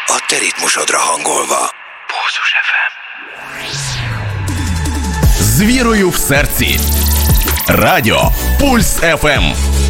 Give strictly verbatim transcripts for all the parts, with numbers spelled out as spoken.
a te ritmusodra hangolva. Pulzus ef em. З вірою в серці. Радіо Пульс еф ем.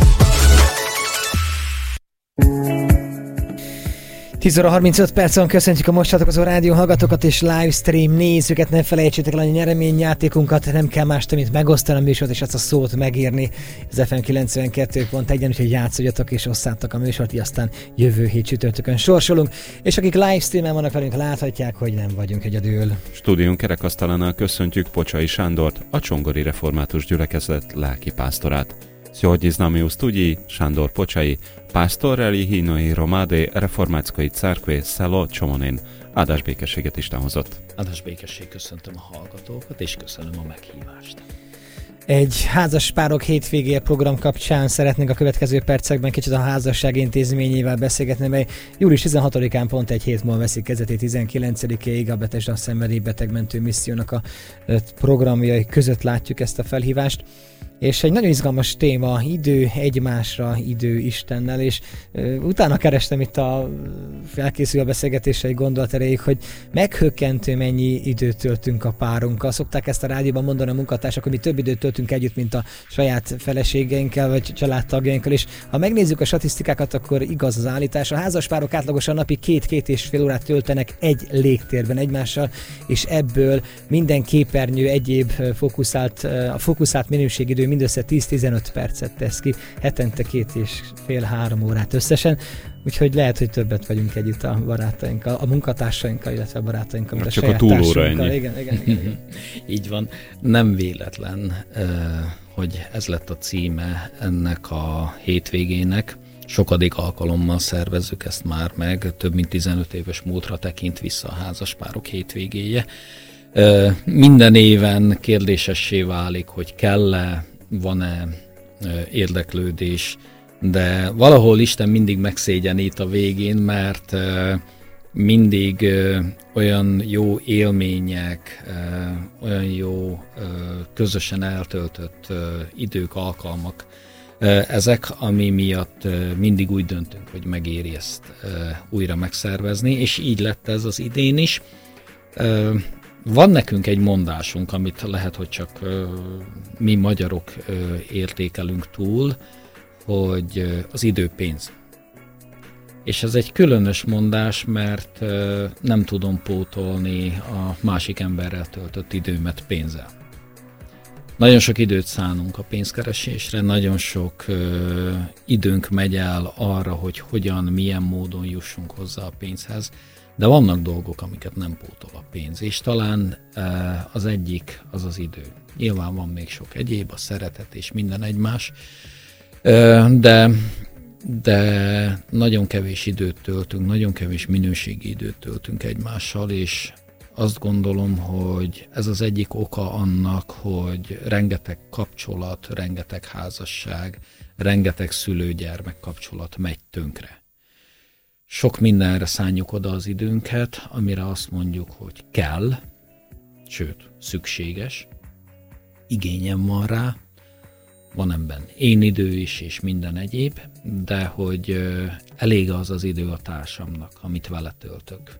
tíz óra harmincöt percen köszöntjük a most csatlakozó rádió hallgatókat és livestream nézőket. Ne felejtsétek el a nyereményjátékunkat, nem kell mást, mint megosztani a műsort és ezt a szót megírni. Az ef em kilencvenkettő pont egy, úgyhogy játszodjatok és osszátok a műsort, így aztán jövő hét csütörtökön sorsolunk. És akik livestreamen vannak velünk, láthatják, hogy nem vagyunk egyedül. Stúdión kerekasztalánál köszöntjük Pocsai Sándort, a Csongori Református Gyülekezet lelkipásztorát. Sсегодня с нами в студии Шандор Почай, пастор релігійної громади Реформатської церкви село Csomónén. Áldás békességet Isten hozott. Áldás békesség, köszöntöm a hallgatókat, és köszönöm a meghívást. Egy házaspárok hétvégéje program kapcsán szeretnénk a következő percekben kicsit a házasság intézményével beszélgetni, mely július tizenhatodikán pont egy hét múlva veszik kezdetét tizenkilencedikéig a Betesda szenvedélybetegmentő missziónak a programjai között látjuk ezt a felhívást. És egy nagyon izgalmas téma, idő egymásra, idő Istennel, és uh, utána kerestem itt a felkészülő beszélgetésre egy gondolat erejéig, hogy meghökkentő mennyi időt töltünk a párunkkal. Szokták ezt a rádióban mondani a munkatársak, hogy mi több időt töltünk együtt, mint a saját feleségeinkkel, vagy családtagjainkkal, és ha megnézzük a statisztikákat, akkor igaz az állítás. A házaspárok átlagosan napi két-két és fél órát töltenek egy légtérben egymással, és ebből minden képernyő, egyéb fókuszált, a fókuszált minőségidő mindössze tíz-tizenöt percet tesz ki, hetente két és fél három órát összesen, úgyhogy lehet, hogy többet vagyunk együtt a barátainkkal, a munkatársainkkal, illetve a barátainkkal, mint a csak saját a túlóra társainkkal. ennyi. Igen, igen, igen. Így van. Nem véletlen, hogy ez lett a címe ennek a hétvégének. Sokadik alkalommal szervezzük ezt már meg, több mint tizenöt éves múltra tekint vissza a házaspárok hétvégéje. Minden éven kérdésessé válik, hogy kell-e, van-e érdeklődés, de valahol Isten mindig megszégyenít a végén, mert mindig olyan jó élmények, olyan jó közösen eltöltött idők, alkalmak ezek, ami miatt mindig úgy döntünk, hogy megéri ezt újra megszervezni, és így lett ez az idén is. Van nekünk egy mondásunk, amit lehet, hogy csak uh, mi magyarok uh, értékelünk túl, hogy uh, az idő pénz. És ez egy különös mondás, mert uh, nem tudom pótolni a másik emberrel töltött időmet pénzzel. Nagyon sok időt szánunk a pénzkeresésre, nagyon sok uh, időnk megy el arra, hogy hogyan, milyen módon jussunk hozzá a pénzhez, de vannak dolgok, amiket nem pótol a pénz, és talán uh, az egyik az az idő. Nyilván van még sok egyéb, a szeretet és minden egymás, uh, de, de nagyon kevés időt töltünk, nagyon kevés minőségi időt töltünk egymással, és azt gondolom, hogy ez az egyik oka annak, hogy rengeteg kapcsolat, rengeteg házasság, rengeteg szülő-gyermek kapcsolat megy tönkre. Sok mindenre szánjuk oda az időnket, amire azt mondjuk, hogy kell, sőt, szükséges, igényem van rá, van ebben én idő is, és minden egyéb, de hogy elég az az idő a társamnak, amit vele töltök.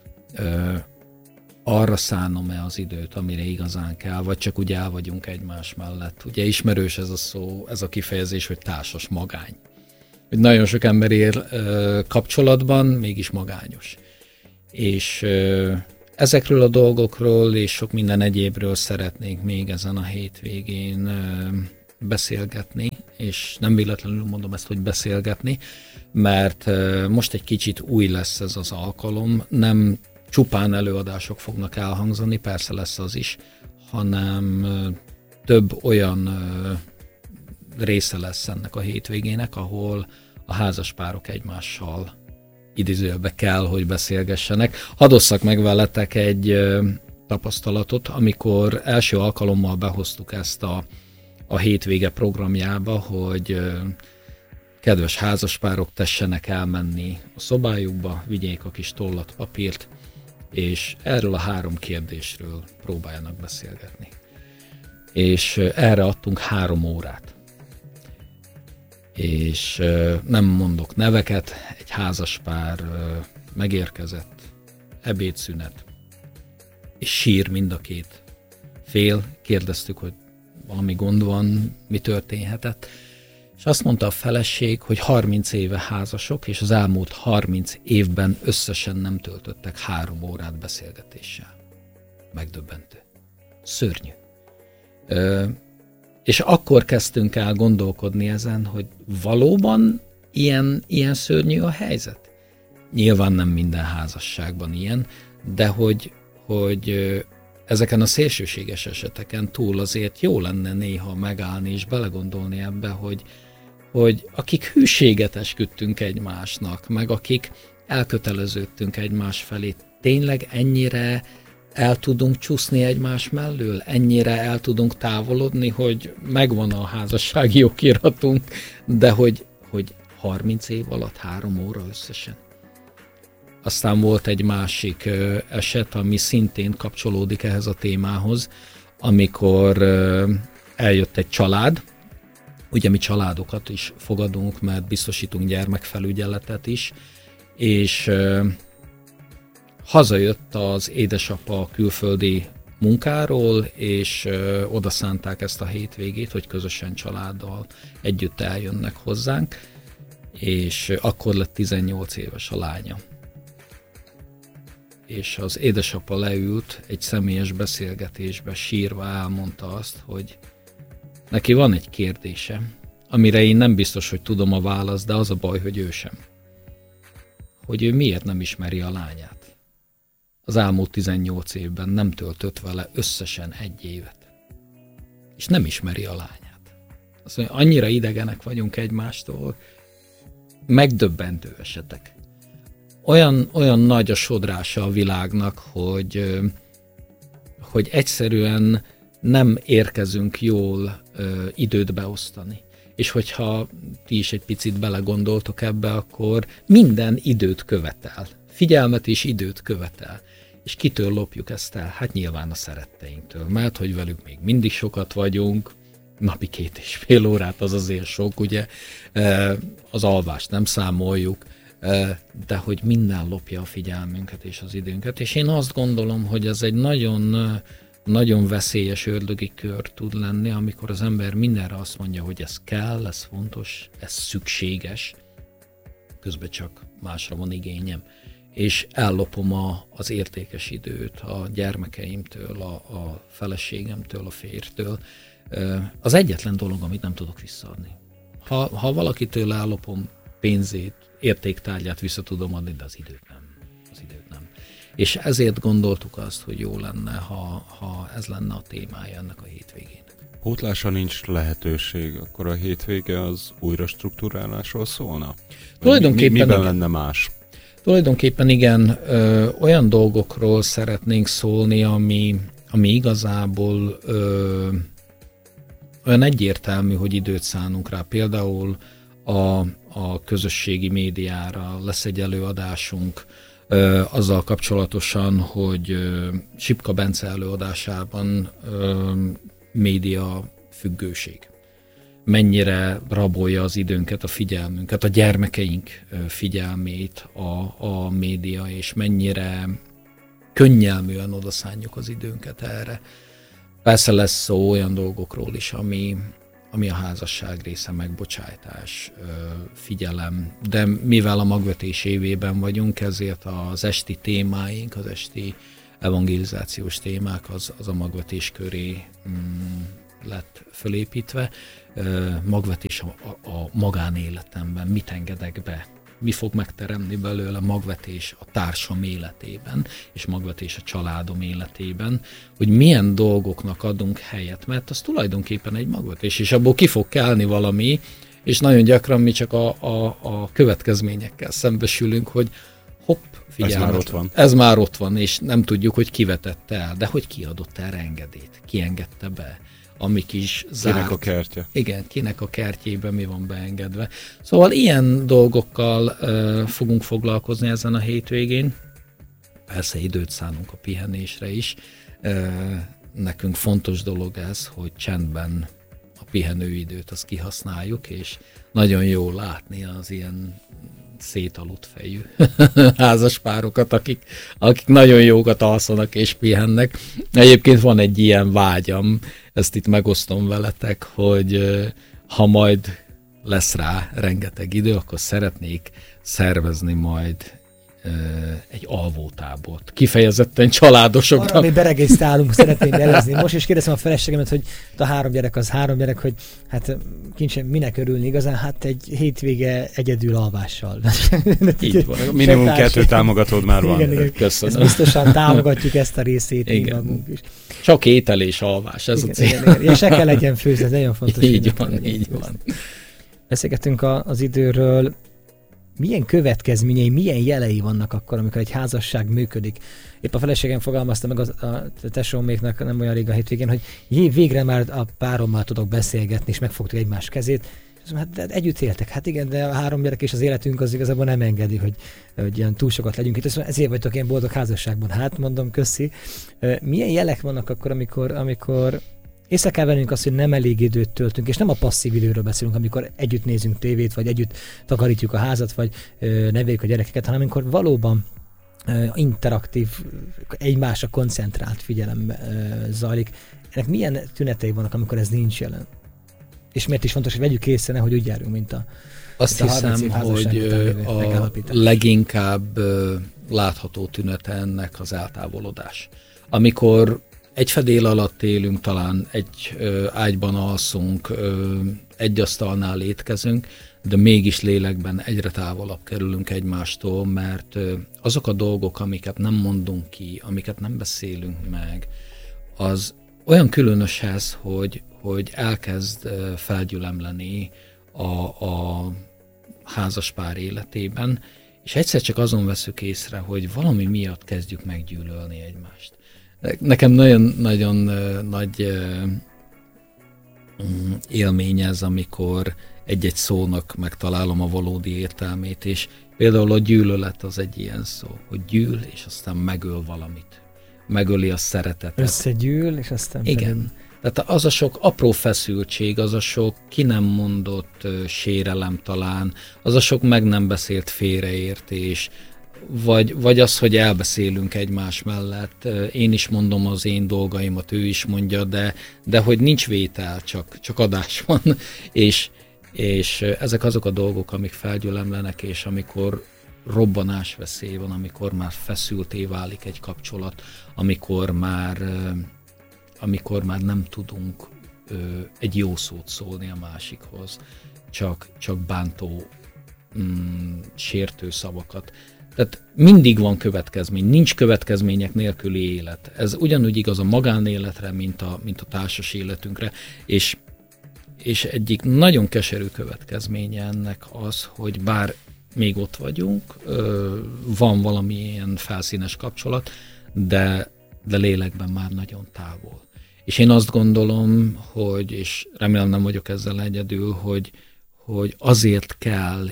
Arra szánom-e az időt, amire igazán kell, vagy csak úgy el vagyunk egymás mellett. Ugye ismerős ez a szó, ez a kifejezés, hogy társas magány. Hogy nagyon sok ember él ö, kapcsolatban, mégis magányos. És ö, ezekről a dolgokról és sok minden egyébről szeretnénk még ezen a hétvégén ö, beszélgetni, és nem véletlenül mondom ezt, hogy beszélgetni, mert ö, most egy kicsit új lesz ez az alkalom, nem csupán előadások fognak elhangzani, persze lesz az is, hanem ö, több olyan ö, része lesz ennek a hétvégének, ahol a házaspárok egymással idézőjelbe kell, hogy beszélgessenek. Hadd osszak meg veletek egy ö, tapasztalatot, amikor első alkalommal behoztuk ezt a, a hétvége programjába, hogy ö, kedves házaspárok tessenek elmenni a szobájukba, vigyék a kis tollat, papírt, és erről a három kérdésről próbáljanak beszélgetni. És ö, erre adtunk három órát. És nem mondok neveket, egy házaspár megérkezett, ebédszünet, és sír mind a két fél. Kérdeztük, hogy valami gond van, mi történhetett. És azt mondta a feleség, hogy harminc éve házasok, és az elmúlt harminc évben összesen nem töltöttek három órát beszélgetéssel. Megdöbbentő. Szörnyű. Ö, és akkor kezdtünk el gondolkodni ezen, hogy valóban ilyen, ilyen szörnyű a helyzet. Nyilván nem minden házasságban ilyen, de hogy, hogy ezeken a szélsőséges eseteken túl azért jó lenne néha megállni és belegondolni ebbe, hogy, hogy akik hűséget esküdtünk egymásnak, meg akik elköteleződtünk egymás felé, tényleg ennyire el tudunk csúszni egymás mellől, ennyire el tudunk távolodni, hogy megvan a házassági okiratunk, de hogy, hogy harminc év alatt három óra összesen. Aztán volt egy másik eset, ami szintén kapcsolódik ehhez a témához, amikor eljött egy család, ugye mi családokat is fogadunk, mert biztosítunk gyermekfelügyeletet is, és hazajött az édesapa külföldi munkáról, és oda szánták ezt a hétvégét, hogy közösen családdal együtt eljönnek hozzánk, és akkor lett tizennyolc éves a lánya. És az édesapa leült egy személyes beszélgetésbe, sírva elmondta azt, hogy neki van egy kérdése, amire én nem biztos, hogy tudom a választ, de az a baj, hogy ő sem. Hogy ő miért nem ismeri a lányát. Az elmúlt tizennyolc évben nem töltött vele összesen egy évet. És nem ismeri a lányát. Azt mondja, annyira idegenek vagyunk egymástól, megdöbbentő esetek. Olyan, olyan nagy a sodrása a világnak, hogy, hogy egyszerűen nem érkezünk jól ö, időt beosztani. És hogyha ti is egy picit belegondoltok ebbe, akkor minden időt követel. Figyelmet és időt követel. És kitől lopjuk ezt el? Hát nyilván a szeretteinktől. Mert hogy velük még mindig sokat vagyunk, napi két és fél órát az azért sok, ugye, az alvást nem számoljuk, de hogy minden lopja a figyelmünket és az időnket. És én azt gondolom, hogy ez egy nagyon, nagyon veszélyes ördögi kör tud lenni, amikor az ember mindenre azt mondja, hogy ez kell, ez fontos, ez szükséges, közben csak másra van igényem. És ellopom a, az értékes időt a gyermekeimtől, a, a feleségemtől, a férjtől. Az egyetlen dolog, amit nem tudok visszaadni. Ha, ha valakitől ellopom pénzét, értéktárgyát vissza tudom adni, de az időt nem. Az időt nem. És ezért gondoltuk azt, hogy jó lenne, ha, ha ez lenne a témája ennek a hétvégének. Pótlásra nincs lehetőség, akkor a hétvége az újra struktúrálásról szólna? Tulajdonképpen mi, miben igen. lenne más? Tulajdonképpen igen, ö, olyan dolgokról szeretnénk szólni, ami, ami igazából ö, olyan egyértelmű, hogy időt szánunk rá. Például a, a közösségi médiára lesz egy előadásunk ö, azzal kapcsolatosan, hogy ö, Sipka Bence előadásában ö, média függőség. Mennyire rabolja az időnket, a figyelmünket, a gyermekeink figyelmét a, a média, és mennyire könnyelműen odaszánjuk az időnket erre. Persze lesz szó olyan dolgokról is, ami, ami a házasság része, megbocsájtás, figyelem, de mivel a magvetés évében vagyunk, ezért az esti témáink, az esti evangelizációs témák az, az a magvetés köré mm, lett fölépítve. Magvetés a, a, a magánéletemben, mit engedek be, mi fog megteremni belőle magvetés a társam életében, és magvetés a családom életében, hogy milyen dolgoknak adunk helyet, mert az tulajdonképpen egy magvetés, és abból ki fog kelni valami, és nagyon gyakran mi csak a, a, a következményekkel szembesülünk, hogy hopp, figyelmet, ez már ott van. Ez már ott van, és nem tudjuk, hogy ki vetette el, de hogy ki adott erre engedélyt, ki engedte be, ami kis zárt. Kinek a kertje. Igen, kinek a kertjében mi van beengedve. Szóval ilyen dolgokkal uh, fogunk foglalkozni ezen a hétvégén. Persze időt szánunk a pihenésre is. Uh, nekünk fontos dolog ez, hogy csendben a pihenőidőt azt kihasználjuk, és nagyon jó látni az ilyen szétaludt fejű házaspárokat, akik, akik nagyon jókat alszanak és pihennek. Egyébként van egy ilyen vágyam, ezt itt megosztom veletek, hogy ha majd lesz rá rengeteg idő, akkor szeretnék szervezni majd egy alvótábort. Kifejezetten családosoknak. Arra mi beregészt állunk, szeretném jelezni. Most is kérdezem a feleségemet, hogy a három gyerek az három gyerek, hogy hát kincsen minek örülni igazán, hát egy hétvége egyedül alvással. Így van. Minimum kettő támogatód már van. Igen, igen. Köszönöm. Ezt biztosan támogatjuk ezt a részét. Igen. Magunk is. Csak étel és alvás, ez igen, a cél. Igen, igen. És se kell legyen főzni, ez nagyon fontos. Így van, így van. Beszélgetünk a, az időről. Milyen következményei, milyen jelei vannak akkor, amikor egy házasság működik? Épp a feleségem fogalmazta meg a, a tesóméknak nem olyan rég a hétvégén, hogy jé, végre már a párommal tudok beszélgetni, és megfogtuk egymás kezét. És hát de együtt éltek. Hát igen, de a három gyerek és az életünk az igazából nem engedi, hogy, hogy ilyen túl sokat legyünk itt. Ezért vagytok ilyen boldog házasságban. Hát mondom, köszi. Milyen jelek vannak akkor, amikor, amikor észre kell vennünk azt, hogy nem elég időt töltünk, és nem a passzív időről beszélünk, amikor együtt nézünk tévét, vagy együtt takarítjuk a házat, vagy ö, neveljük a gyerekeket, hanem amikor valóban ö, interaktív, egymásra koncentrált figyelem ö, zajlik. Ennek milyen tünetei vannak, amikor ez nincs jelen? És miért is fontos, hogy vegyük észre, nehogy úgy járjunk, mint a Azt mint hiszem, a hogy a leginkább látható tünete ennek az eltávolodás. Amikor egy fedél alatt élünk, talán egy ö, ágyban alszunk, ö, egy asztalnál étkezünk, de mégis lélekben egyre távolabb kerülünk egymástól, mert ö, azok a dolgok, amiket nem mondunk ki, amiket nem beszélünk meg, az olyan különöshez, hogy, hogy elkezd ö, felgyülemleni a, a házaspár életében, és egyszer csak azon veszük észre, hogy valami miatt kezdjük meggyűlölni egymást. Nekem nagyon-nagyon nagy élmény ez, amikor egy-egy szónak megtalálom a valódi értelmét, és például a gyűlölet az egy ilyen szó, hogy gyűl, és aztán megöl valamit. Megöli a szeretetet. Összegyűl, és aztán igen. pedig... Tehát az a sok apró feszültség, az a sok ki nem mondott uh, sérelem talán, az a sok meg nem beszélt félreértés, Vagy, vagy az, hogy elbeszélünk egymás mellett. Én is mondom az én dolgaimat, ő is mondja, de, de hogy nincs vétel, csak, csak adás van. és, és ezek azok a dolgok, amik felgyülemlenek, és amikor robbanásveszély van, amikor már feszülté válik egy kapcsolat, amikor már, amikor már nem tudunk egy jó szót szólni a másikhoz, csak, csak bántó, mm, sértő szavakat. Tehát mindig van következmény, nincs következmények nélküli élet. Ez ugyanúgy igaz a magánéletre, mint a, mint a társas életünkre, és, és egyik nagyon keserű következménye ennek az, hogy bár még ott vagyunk, van valamilyen felszínes kapcsolat, de, de lélekben már nagyon távol. És én azt gondolom, hogy, és remélem nem vagyok ezzel egyedül, hogy, hogy azért kell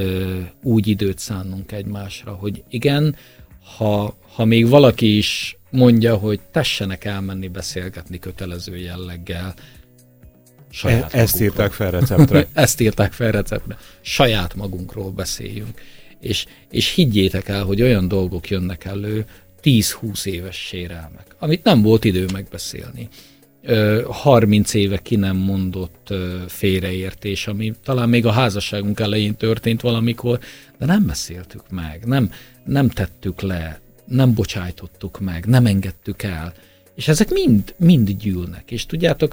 úgy időt szánnunk egymásra, hogy igen, ha, ha még valaki is mondja, hogy tessenek elmenni beszélgetni kötelező jelleggel, saját e- Ezt írták fel receptre. Ezt írták fel receptre. Saját magunkról beszéljünk. És, és higgyétek el, hogy olyan dolgok jönnek elő, tíz-húsz éves sérelmek, amit nem volt idő megbeszélni. harminc éve ki nem mondott félreértés, ami talán még a házasságunk elején történt valamikor, de nem beszéltük meg, nem, nem tettük le, nem bocsájtottuk meg, nem engedtük el. És ezek mind, mind gyűlnek. És tudjátok,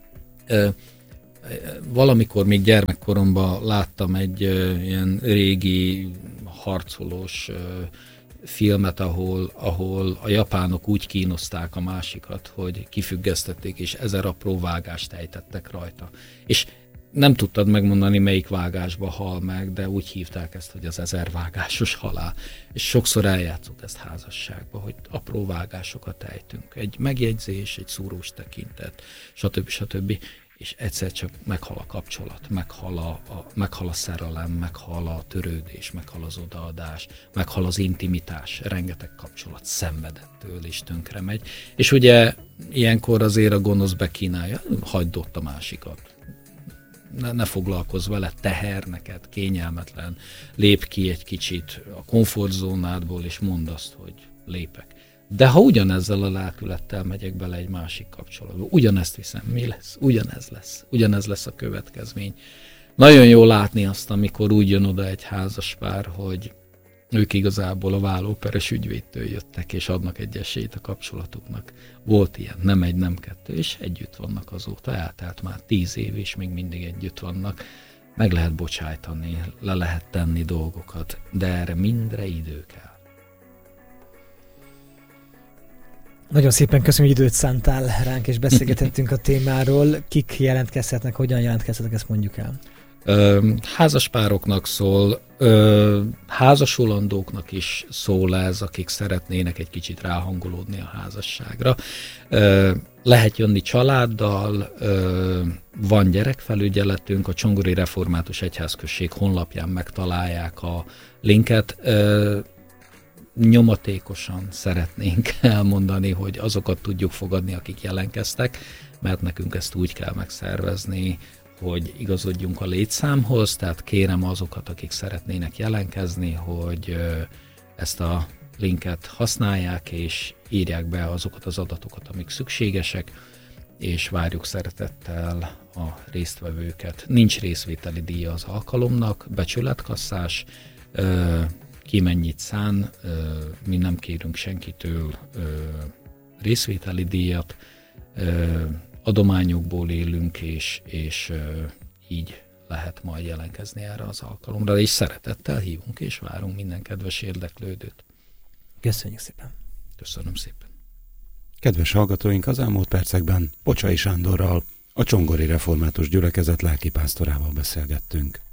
valamikor még gyermekkoromban láttam egy ilyen régi harcolós filmet, ahol, ahol a japánok úgy kínozták a másikat, hogy kifüggesztették, és ezer apró vágást ejtettek rajta. És nem tudtad megmondani, melyik vágásba hal meg, de úgy hívták ezt, hogy az ezer vágásos halál. És sokszor eljátszunk ezt házasságba, hogy apró vágásokat ejtünk. Egy megjegyzés, egy szúrós tekintet, stb. stb. És egyszer csak meghal a kapcsolat, meghal a, a, meghal a szerelem, meghal a törődés, meghal az odaadás, meghal az intimitás, rengeteg kapcsolat szenvedettől is tönkre megy. És ugye ilyenkor azért a gonosz bekínálja, hagyd ott a másikat. ne, ne foglalkozz vele, teher neked, kényelmetlen, lép ki egy kicsit a komfortzónádból, és mondd azt, hogy lépek. De ha ugyanezzel a lelkülettel megyek bele egy másik kapcsolatba, ugyanezt viszem, mi lesz? Ugyanez lesz. Ugyanez lesz a következmény. Nagyon jó látni azt, amikor úgy jön oda egy házaspár, hogy ők igazából a vállóperes ügyvédtől jöttek, és adnak egy esélyt a kapcsolatuknak. Volt ilyen, nem egy, nem kettő, és együtt vannak azóta. Eltelt már tíz év, és még mindig együtt vannak. Meg lehet bocsájtani, le lehet tenni dolgokat, de erre mindre idő kell. Nagyon szépen köszönöm, hogy időt szántál ránk, és beszélgetettünk a témáról. Kik jelentkezhetnek, hogyan jelentkezhetnek, ezt mondjuk el. Ö, házaspároknak szól, ö, házasulandóknak is szól ez, akik szeretnének egy kicsit ráhangolódni a házasságra. Ö, lehet jönni családdal, ö, van gyerekfelügyeletünk, a Csongori Református Egyházközség honlapján megtalálják a linket. Ö, nyomatékosan szeretnénk elmondani, hogy azokat tudjuk fogadni, akik jelentkeztek, mert nekünk ezt úgy kell megszervezni, hogy igazodjunk a létszámhoz, tehát kérem azokat, akik szeretnének jelentkezni, hogy ezt a linket használják, és írják be azokat az adatokat, amik szükségesek, és várjuk szeretettel a résztvevőket. Nincs részvételi díja az alkalomnak, becsületkasszás, ki mennyit szán, mi nem kérünk senkitől részvételi díjat, adományokból élünk, és, és így lehet majd jelentkezni erre az alkalomra, és szeretettel hívunk és várunk minden kedves érdeklődőt. Köszönjük szépen. Köszönöm szépen. Kedves hallgatóink, az elmúlt percekben Pocsai Sándorral, a Csongori Református Gyülekezet lelkipásztorával beszélgettünk.